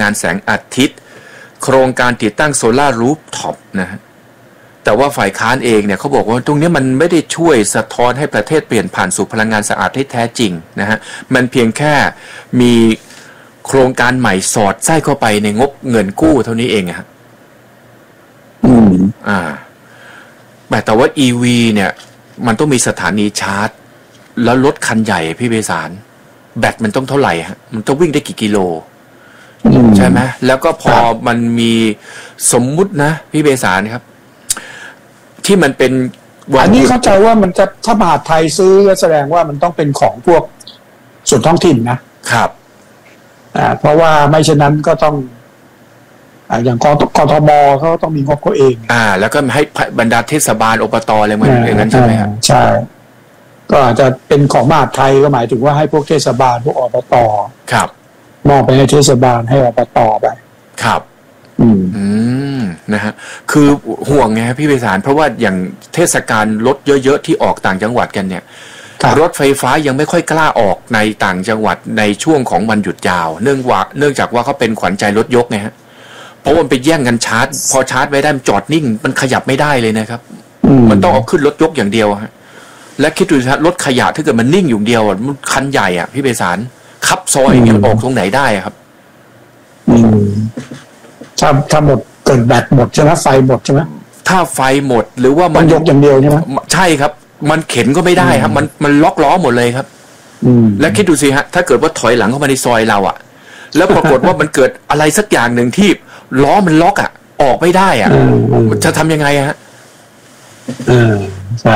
านแสงอาทิตย์โครงการติดตั้งโซลาร์รูฟท็อปนะฮะแต่ว่าฝ่ายค้านเองเนี่ยเขาบอกว่าตรงนี้มันไม่ได้ช่วยสะท้อนให้ประเทศเปลี่ยนผ่านสู่พลังงานสะอาดที่แท้จริงนะฮะมันเพียงแค่มีโครงการใหม่สอดไส้เข้าไปในงบเงินกู้เท่านี้เองฮะแต่ว่า EV เนี่ยมันต้องมีสถานีชาร์จแล้วรถคันใหญ่พี่เบสารแบตมันต้องเท่าไหร่ฮะมันต้องวิ่งได้กี่กิโลใช่ไหมแล้วก็พอมันมีสมมุตินะพี่เบสารครับที่มันเป็นอันนี้เข้าใจว่ามันจะถ้ามหาไทยซื้อแสดงว่ามันต้องเป็นของพวกส่วนท้องถิ่นนะครับเพราะว่าไม่เช่นนั้นก็ต้องอย่างกทมเขาต้องมีงบเขาเองแล้วก็ให้บรรดาเทศบาลอบตอะไรมันอย่างนั้นใช่ไหมครับใช่ก็อาจจะเป็นของมหาไทยก็หมายถึงว่าให้พวกเทศบาลพวกอบตครับมอบไปให้เทศบาลให้อบตไปครับนะฮะคือห่วงไงพี่ไพศาลเพราะว่าอย่างเทศกาลรถเยอะๆที่ออกต่างจังหวัดกันเนี่ยรถไฟฟ้ายังไม่ค่อยกล้าออกในต่างจังหวัดในช่วงของวันหยุดยาวเนื่องจากว่าเขาเป็นขวัญใจรถยกไงฮะเพราะมันไปแย่งกันชาร์จพอชาร์จไว้ได้มันจอดนิ่งมันขยับไม่ได้เลยนะครับมันต้องเอาขึ้นรถยกอย่างเดียวฮะและคิดดูนะรถขยะถ้าเกิดมันนิ่งอยู่เดียวมันคันใหญ่อ่ะพี่ไพศาลขับซอยอย่างเงี้ยมันออกตรงไหนได้ครับถ้าหมดเกิดแบตหมดใช่ไหมไฟหมดใช่ไหมถ้าไฟหมดหรือว่ามันยกอย่างเดียวใช่ไหมใช่ครับมันเข็นก็ไม่ได้ครับมันล็อกล้อหมดเลยครับและคิดดูสิฮะถ้าเกิดว่าถอยหลังเข้ามาในซอยเราอ่ะแล้วปรากฏว่ามันเกิดอะไรสักอย่างหนึ่งที่ล้อมันล็อกอ่ะออกไม่ได้อ่ะจะทำยังไงฮะใช่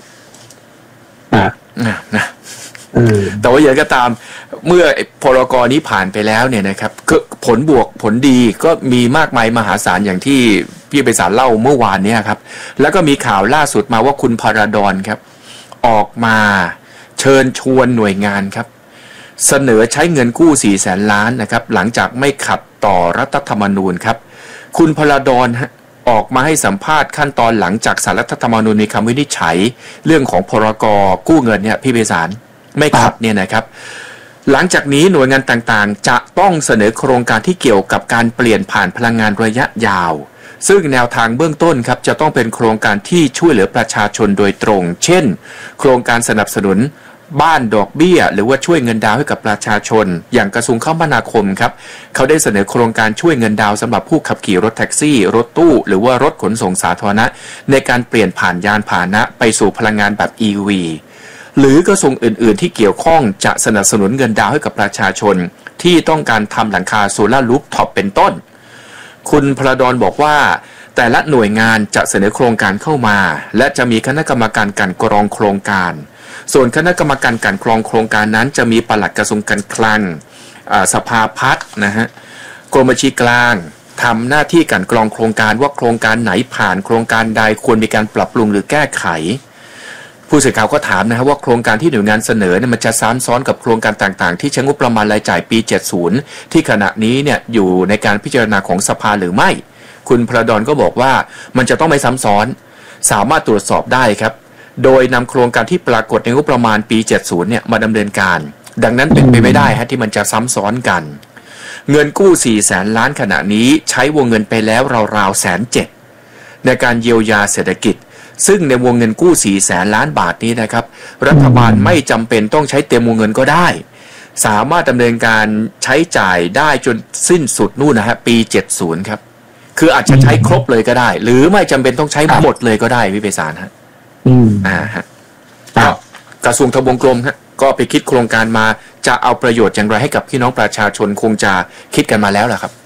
นะแต่ว่าอย่างก็ตามเมื่อพรก.นี้ผ่านไปแล้วเนี่ยนะครับผลบวกผลดีก็มีมากมายมหาศาลอย่างที่พี่ไพศาลเล่าเมื่อวานนี้ครับแล้วก็มีข่าวล่าสุดมาว่าคุณพราดอนครับออกมาเชิญชวนหน่วยงานครับเสนอใช้เงินกู้400,000 ล้านนะครับหลังจากไม่ขัดต่อรัฐธรรมนูญครับคุณพราดอนออกมาให้สัมภาษณ์ขั้นตอนหลังจากศาลรัฐธรรมนูญมีคำวินิจฉัยเรื่องของพรก.กู้เงินเนี่ยพี่ไพศาลไม่ขัดเนี่ยนะครับหลังจากนี้หน่วยงานต่างๆจะต้องเสนอโครงการที่เกี่ยวกับการเปลี่ยนผ่านพลังงานระยะยาวซึ่งแนวทางเบื้องต้นครับจะต้องเป็นโครงการที่ช่วยเหลือประชาชนโดยตรงเช่นโครงการสนับสนุนบ้านดอกเบี้ยหรือว่าช่วยเงินดาวให้กับประชาชนอย่างกระทรวงคมนาคมครับเขาได้เสนอโครงการช่วยเงินดาวสำหรับผู้ขับขี่รถแท็กซี่รถตู้หรือว่ารถขนส่งสาธารณะในการเปลี่ยนผ่านยานพาหนะไปสู่พลังงานแบบ EVหรือกระทรวงอื่นๆที่เกี่ยวข้องจะสนับสนุนเงินดาวให้กับประชาชนที่ต้องการทำหลังคาโซลาร์รูฟท็อปเป็นต้นคุณพราดอนบอกว่าแต่ละหน่วยงานจะเสนอโครงการเข้ามาและจะมีคณะกรรมการกลั่นกรองโครงการส่วนคณะกรรมการกลั่นกรองโครงการนั้นจะมีปลัดกระทรวงการคลังสภาพัฒน์นะฮะกรมบัญชีกลางทำหน้าที่กลั่นกรองโครงการว่าโครงการไหนผ่านโครงการใดควรมีการปรับปรุงหรือแก้ไขผู้สื่อข่าวก็ถามนะครับว่าโครงการที่หน่วยงานเสนอเนี่ยมันจะซ้ำซ้อนกับโครงการต่างๆที่ใช้งบประมาณรายจ่ายปี70ที่ขณะนี้เนี่ยอยู่ในการพิจารณาของสภาหรือไม่คุณพราดอนก็บอกว่ามันจะต้องไม่ซ้ำซ้อนสามารถตรวจสอบได้ครับโดยนำโครงการที่ปรากฏในงบประมาณปี70เนี่ยมาดำเนินการดังนั้นเป็นไปไม่ได้ฮะที่มันจะซ้ำซ้อนกันเงินกู้400,000 ล้านขณะนี้ใช้วงเงินไปแล้วราวๆ170,000ในการเยียวยาเศรษฐกิจซึ่งในวงเงินกู้400,000 ล้านบาทนี้นะครับรัฐบาลไม่จำเป็นต้องใช้เต็มวงเงินก็ได้สามารถดำเนินการใช้จ่ายได้จนสิ้นสุดนู่นนะฮะปี70ครับคืออาจจะใช้ครบเลยก็ได้หรือไม่จำเป็นต้องใช้หมดเลยก็ได้พี่ไพศาลฮะฮะกระทรวงทบวงกรมฮะก็ไปคิดโครงการมาจะเอาประโยชน์อย่างไรให้กับพี่น้องประชาชนคงจะคิดกันมาแล้วแหละครับ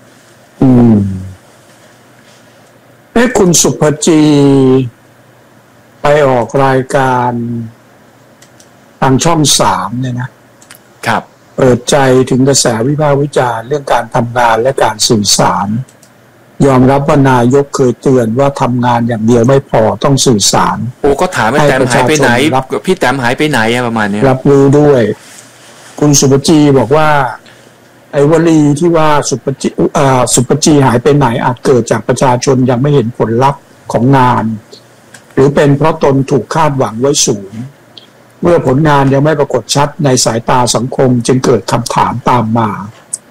คุณสุภจีไปออกรายการทางช่อง3เนี่ยนะครับเปิดใจถึงกระแสวิพากษ์วิจารณ์เรื่องการทำงานและการสื่อสารยอมรับว่านายกเคยเตือนว่าทำงานอย่างเดียวไม่พอต้องสื่อสารก็ถามว่าแต้มหายไปไหนพี่แต้มหายไปไหนประมาณนี้รับรู้ด้วยคุณสุภจีบอกว่าไอ้วลีที่ว่าสุภจีหายไปไหนอาจเกิดจากประชาชนยังไม่เห็นผลลัพธ์ของงานหรือเป็นเพราะตนถูกคาดหวังไว้สูงเมื่อผลงานยังไม่ปรากฏชัดในสายตาสังคมจึงเกิดคำถามตามมา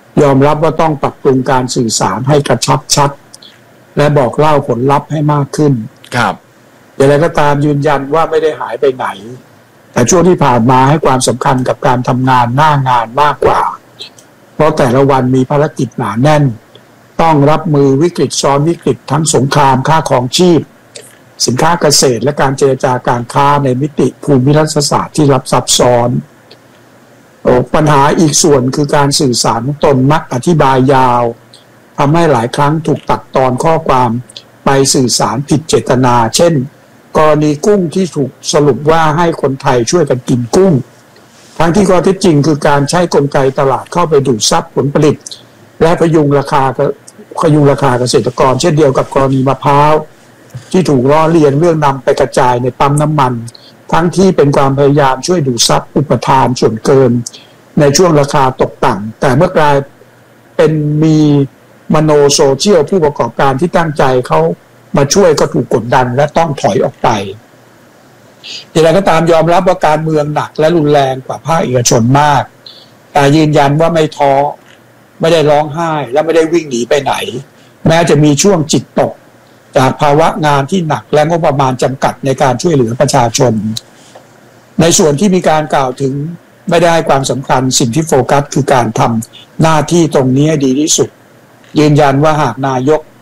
ยอมรับว่าต้องปรับปรุงการสื่อสารให้กระชับชัดและบอกเล่าผลลัพธ์ให้มากขึ้นครับอย่างไรก็ตามยืนยันว่าไม่ได้หายไปไหนแต่ช่วงที่ผ่านมาให้ความสำคัญกับการทำงานหน้างานมากกว่าเพราะแต่ละวันมีภารกิจหนาแน่นต้องรับมือวิกฤตซ้อนวิกฤตทั้งสงครามค่าครองชีพสินค้าเกษตรและการเจรจาการค้าในมิติภูมิรัฐศาสตร์ที่ซับซ้อนปัญหาอีกส่วนคือการสื่อสารตนมักอธิบายยาวทำให้หลายครั้งถูกตัดตอนข้อความไปสื่อสารผิดเจตนาเช่นกรณีกุ้งที่ถูกสรุปว่าให้คนไทยช่วยกันกินกุ้งทั้งที่ข้อเท็จจริงคือการใช้กลไกตลาดเข้าไปดูดซับผลผลิตและพยุงราคาเกษตรกรเช่นเดียวกับกรณีมะพร้าวที่ถูกล้อเลียนเรื่องนำไปกระจายในปั๊มน้ำมันทั้งที่เป็นความพยายามช่วยดูดซับอุปทานส่วนเกินในช่วงราคาตกต่ำแต่เมื่อกลายเป็นมีมโนโซเชียลผู้ประกอบการที่ตั้งใจเขามาช่วยก็ถูกกดดันและต้องถอยออกไปอย่างไรก็ตามยอมรับว่าการเมืองหนักและรุนแรงกว่าภาคเอกชนมากแต่ยืนยันว่าไม่ท้อไม่ได้ร้องไห้และไม่ได้วิ่งหนีไปไหนแม้จะมีช่วงจิตตกจากภาวะงานที่หนักและงบประมาณจำกัดในการช่วยเหลือประชาชนในส่วนที่มีการกล่าวถึงไม่ได้ให้ความสำคัญสิ่งที่โฟกัสคือการทำหน้าที่ตรงนี้ให้ดีที่สุดยืนยันว่านายก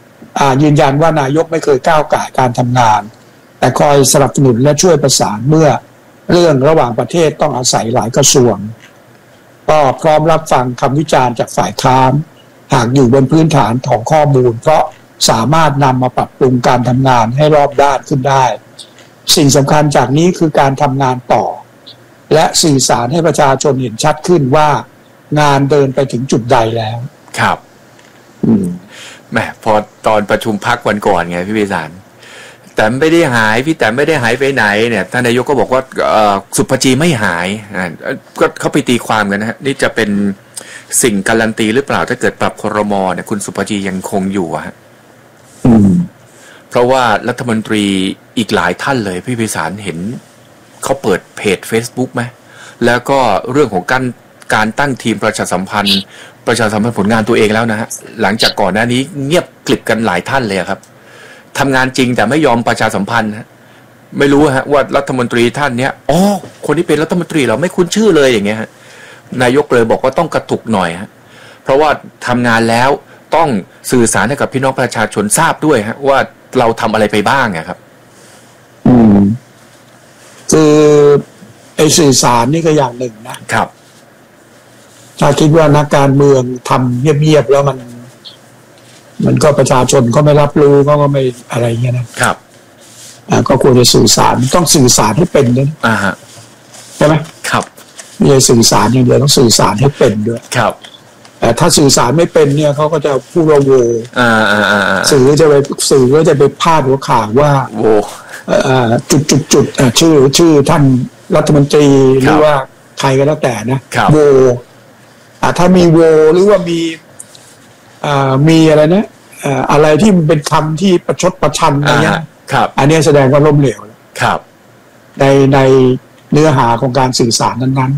ไม่เคยก้าวก่ายการทำงานแต่คอยสนับสนุนและช่วยประสานเมื่อเรื่องระหว่างประเทศต้องอาศัยหลายกระทรวงก็พร้อมรับฟังคำวิจารณ์จากฝ่ายค้านหากอยู่บนพื้นฐานของข้อมูลเพราะสามารถนำมาปรับปรุงการทำงานให้รอบด้านขึ้นได้สิ่งสำคัญจากนี้คือการทำงานต่อและสื่อสารให้ประชาชนเห็นชัดขึ้นว่างานเดินไปถึงจุดใดแล้วครับแหมพอตอนประชุมพักวันก่อนไงพี่พิสารแต่ไม่ได้หายพี่แต่ไม่ได้หายไปไหนเนี่ยท่านนายกก็บอกว่าสุภจีไม่หายก็เขาไปตีความกันนะฮะนี่จะเป็นสิ่งการันตีหรือเปล่าถ้าเกิดปรับครม.เนี่ยคุณสุภจียังคงอยู่ฮะเพราะว่ารัฐมนตรีอีกหลายท่านเลยพี่พิสารเห็นเขาเปิดเพจ Facebook ไหมแล้วก็เรื่องของการตั้งทีมประชาสัมพันธ์ผลงานตัวเองแล้วนะฮะหลังจากก่อนหน้านี้เงียบกลิบกันหลายท่านเลยครับทำงานจริงแต่ไม่ยอมประชาสัมพันธ์ฮะไม่รู้ฮะว่ารัฐมนตรีท่านเนี้ยคนที่เป็นรัฐมนตรีเราไม่คุ้นชื่อเลยอย่างเงี้ยฮะนายกเลยบอกว่าต้องกระตุกหน่อยฮะเพราะว่าทำงานแล้วต้องสื่อสารให้กับพี่น้องประชาชนทราบด้วยฮะว่าเราทำอะไรไปบ้างครับคือไอ้สื่อสารนี่ก็อย่างหนึ่งนะครับถ้าคิดว่านักการเมืองทำเงียบๆแล้วมันก็ประชาชนก็ไม่รับรู้ก็ไม่อะไรเงี้ยนะครับก็ควรจะสื่อสารต้องสื่อสารให้เป็นด้วยใช่ไหมครับไม่ใช่สื่อสารอย่างเดียวต้องสื่อสารให้เป็นด้วยครับแต่ถ้าสื่อสารไม่เป็นเนี่ยเขาก็จะพูดว่าโวสื่อก็จะไปพาดหัวข่าวว่าโวจุดชื่อท่านรัฐมนตรีหรือว่าใครก็แล้วแต่นะโวถ้ามีโวหรือว่ามีอะไรนะอะไรที่มันเป็นคำที่ประชดประชันอะไรเงี้ยอันนี้แสดงว่าล้มเหลวครับในเนื้อหาของการสื่อสารนั้น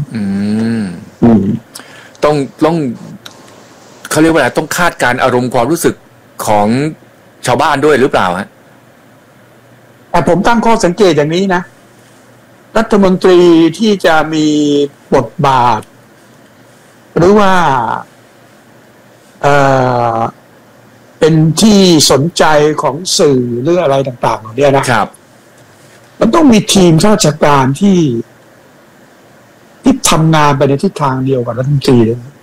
ๆต้องเขาเรียกว่าอะไรต้องคาดการอารมณ์ความรู้สึกของชาวบ้านด้วยหรือเปล่าฮะแต่ผมตั้งข้อสังเกตอย่างนี้นะรัฐมนตรีที่จะมีบทบาทหรือว่าเป็นที่สนใจของสื่อหรืออะไรต่างๆเนี่ยนะครับมันต้องมีทีมราชการที่ทำงานไปในทิศทางเดียวกับรัฐมนตรี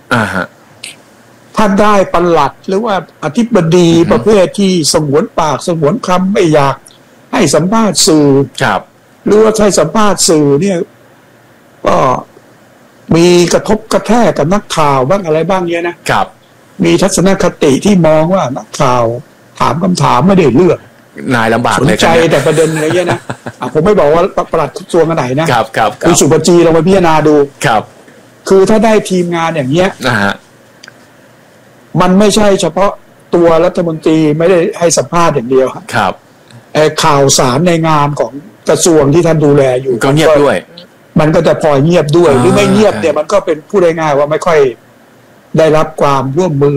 ถ้าได้ปลัดหรือว่าอธิบดีประเภทที่สงวนปากสงวนคำไม่อยากให้สัมภาษณ์สื่อหรือว่าให้สัมภาษณ์สื่อเนี่ยก็มีกระทบกระแทกกับนักข่าวบ้างอะไรบ้างเนี่ยนะครับมีทัศนคติที่มองว่านักข่าวถามคำถามไม่ได้เลือกนายลำบากเลยสนใจแต่ประเด็นอะไรเงี้ยนะผมไม่บอกว่าปลัดกระทรวงไหนนะครับคุณสุภจีลองไปพิจารณาดูครับคือถ้าได้ทีมงานอย่างเงี้ยมันไม่ใช่เฉพาะตัวรัฐมนตรีไม่ได้ให้สัมภาษณ์อย่างเดียวครับข่าวสารในงานของกระทรวงที่ท่านดูแลอยู่ก็เงียบด้วยมันก็จะพลอยเงียบด้วยหรือไม่เงียบเนี่ยมันก็เป็นพูดง่ายๆว่าไม่ค่อยได้รับความร่วมมือ